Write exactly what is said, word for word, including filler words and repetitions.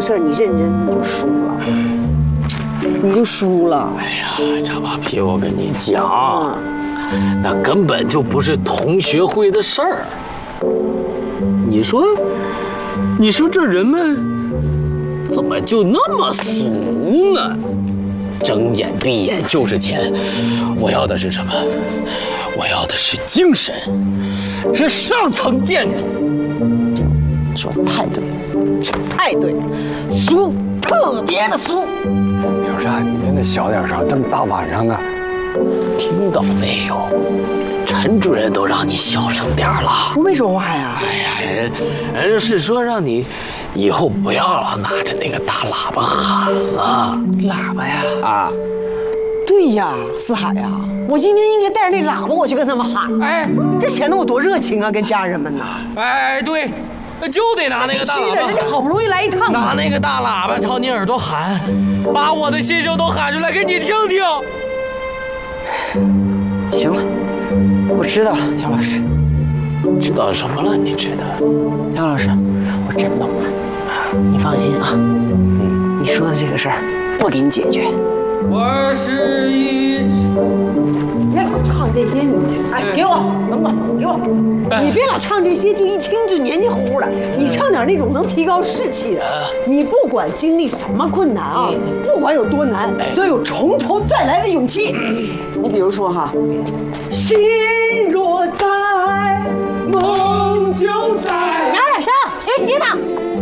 事儿你认真你就输了，你就输了。 哎呀，张马屁，我跟你讲，那根本就不是同学会的事儿。你说，你说这人们怎么就那么俗呢？睁眼闭眼就是钱，我要的是什么？我要的是精神，是上层建筑。 说的太对了，说太对了，俗，特别的俗。 小山，你别那小点声，这么大晚上的。 听到没有？陈主任都让你小声点了。 我没说话呀。 哎呀，人人是说让你以后不要老拿着那个大喇叭喊了。 喇叭呀？ 啊， 对呀，思海呀，我今天应该带着那喇叭我去跟他们喊。哎，这显得我多热情啊，跟家人们呢。 哎，对，就得拿那个大喇叭。 人家好不容易来一趟， 拿那个大喇叭朝你耳朵喊，把我的心声都喊出来给你听听。 行了，我知道了，杨老师。 知道什么了？你知道？ 杨老师，我真懂了。你放心啊，嗯，你说的这个事儿不给你解决。 我是一。 别老唱这些，你哎，给我，等会儿，给我，你别老唱这些，就一听就黏黏糊糊的。你唱点那种能提高士气的。你不管经历什么困难啊，不管有多难，都有从头再来的勇气。你比如说哈，心若在，梦就在。 小点声，学习呢。